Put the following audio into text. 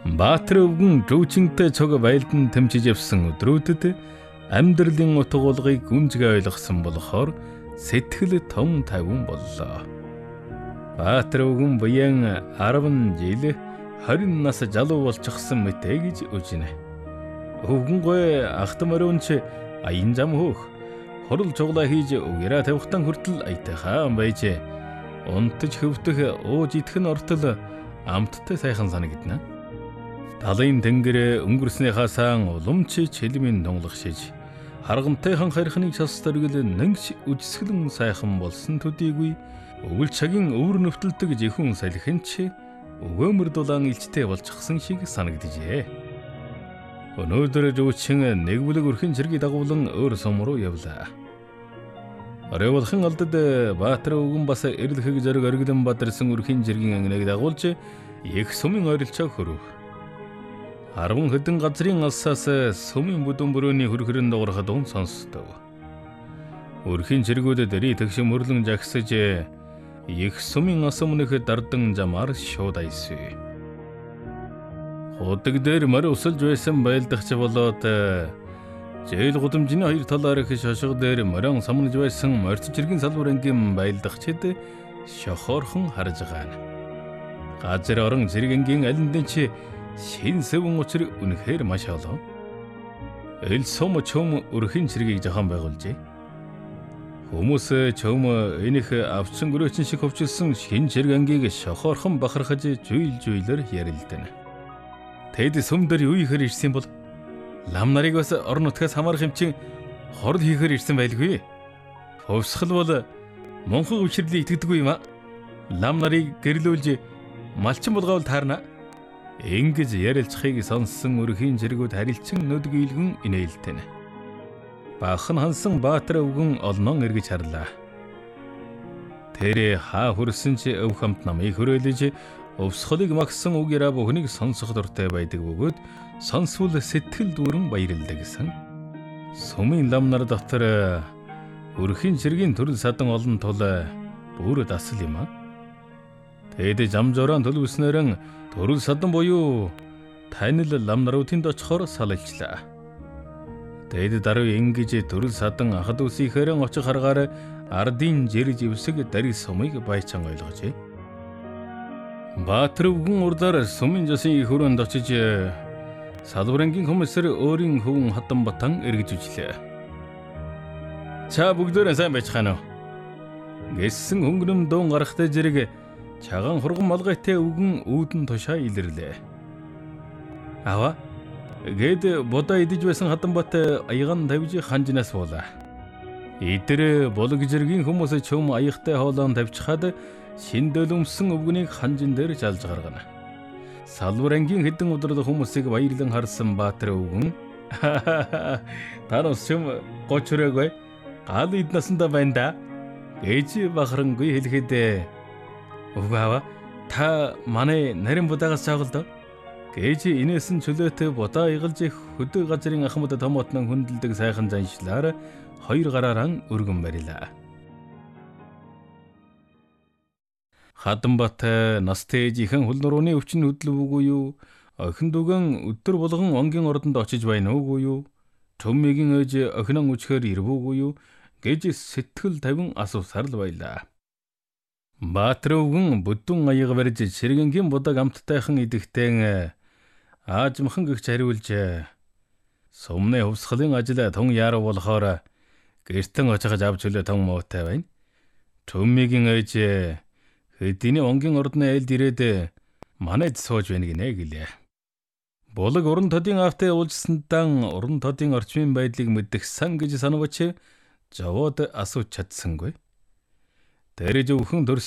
Баатар өвгөн рүүчинтэй цог байлдан тэмчиж явсан өдрүүдэд амьдралын утга болгыг гүнзгий ойлгосон болохоор сэтгэл том тавин боллоо. Баатар өвгөн буян 10 жил 20 нас залуу болчихсон мэтэ гэж үжинэ. Өвгөн гой ахтам өрөөнч аян зам хөөх хорол цуглаа хийж угаараа тавихтан хүртэл аятайхан байж унтж хөвдөх ууж идэх нь ортол амттай сайхан санагдана. Талын тэнгэр өнгөрснийхаасаа уламж чилмийн дунгалгшиж харгантайхан харихныг сонсдоргөл нэгш үжсгэлэн сайхан болсон төдийгүй өвөл цагийн өвөр нөтөлдөг жихүүн салхинч өгөөмөр дулаан илчтэй болчихсон шиг санагдажээ. Өнөөдөр рүүчин нэг бүлэг өрхийн цэргийг дагуулan өөр сум руу явлаа. Оройволхон алдад Баатар өвгөн бас эрлэхэг зориг оргилон бадарсан өрхийн цэргийн ангиныг дагуулж их сумын ойролцоог хөрөв. 10 хэдэн газрын алсаас сумын бүдүүн бүрөөний хөрхөрөн дуурахад он сонсдов. Өрхийн цэргүүд дэрий тэгш мөрлөн жагсаж их сумын асуумнах дардан замаар шууд айсв. Худаг дээр морь усалж байсан байлдагч болоод зээл гудамжны хоёр талаар их шошго дээр морин самнаж байсан морьц цэргийн салбар ангийн байлдагчид шохоорхон харж байгаа. Газар орон цэрэг ангийн алиндэн чи шин сэвэн учир үнэхээр маш олон. Эл сум чөм өрхийн цэргийг жахан байгуулжээ. Хүмүүс чөм энийх авчин гөрөөчин шиг хөвчилсөн шин цэрэг ангийг шохоорхон бахархаж жуйлжуйлэр ярилдана. Тэд сүм дээр юу ихээр ирсэн бол лам нарыг бас орон нутгаас хамаарах юм чин хорл хийхээр ирсэн байлгүй. Хөвсгөл бол монхон өвчрлийг итгэдэггүй юм а. Лам нарыг гэрлүүлж малчин булгаавал таарна. Ингэж ярилцахыг сонссон өрхийн цэргүүд харилцан нүдгийлгэн инээлтэнэ. Бахан хансан Баатар өвгөн олнон эргэж харлаа. Тэр хаа хүрсэн ч өв хамт намыг хөрөөлөж өвсхөлийг магсан үг яраа бүхнийг сонсох дуртай байдаг бөгөөд сонсвол сэтгэл дүүрэн баярлдаг гэсэн. Сумын лам нар дотор өрхийн цэргийн төрөл садан олон тул бүр дасал юм а. Тэд зам зураан төлөвснөрөн төрөл садан буюу танил лам наруудын очихоор салалчлаа. Тэд даруй ингэж төрөл садан ахад үсийнхээрэн очих харгаар ардын жирж ивсэг дари сумыг байчан ойлгожээ. Баатар өвгөн урдаар сумын жасын их хүрээнд очиж салбарангийн хүмүүсээр өөрийн хөвөн хатан батан эргэж үжлээ. Чаа бүгдөө сайн байцгаана уу? Гэсэн хөнгөнөм дуун гарахтай зэрэг чаган хурган малгайтай өвгөн үүдэн тушаа илэрлээ. Аваа гээд бодоо идэж байсан хатан бат аяган тавьж ханжнаас буулаа. Идэр болог зэргийн хүмүүс чөм аягтай хоолоон тавьчихад шин дөлөмсөн өвгөнийг ханжин дээр жалж гаргана. Салбар ангийн хэдэн өдрөд хүмүүсийг баярлан харсан Баатар өвгөн та нас чөм гочроогүй гал эд насанда байна да гэж бахарангүй хэлэхэд өвгөө та манай нарийн будаагаас цаагалд гэж инээсэн чөлөөтэй будаа игалж хөдөө газрын ахмад томотнон хүндэлдэг сайхан заншлаар хоёр гараараа өргөн барилаа. Хатанбат настай ээжийнхэн хөл нурууны өвчин хөдлөвгүй юу? Охин дүүгэн өдөр болгон онгийн ордонд очиж байна уугүй юу? Төммигийн ээж охинон үчхээр ирвүүгүй юу? Гэж сэтгэл тавин асуусаар л байлаа. Баатар өвгөн бүдүүн аяга барьж сэргэнгийн будаг амттайхан идэхтэн аажмхан гэгч хариулж сумны хөвсгөлийн ажил тун яарав болохоор гэртэн очиж авч үлээ тун муутай байна. Төммигийн ээж хэдийний онгийн ордны айлд ирээд манайд сууж байна гинэ гэлээ. Булаг уран тодын автаа уулжсандан уран тодын орчмын байдлыг мэдэх сан гэж санавч жавууд асууж чадсангүй. Тэр зөвхөн